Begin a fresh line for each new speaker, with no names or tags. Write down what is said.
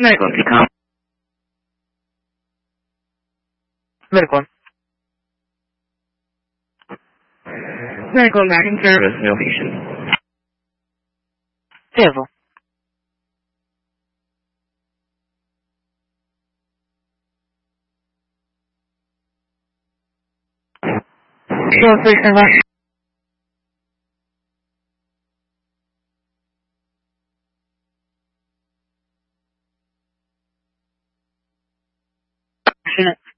Medical Decom. Medical. Medical American Service, no patient. Table. Show patient left. Patient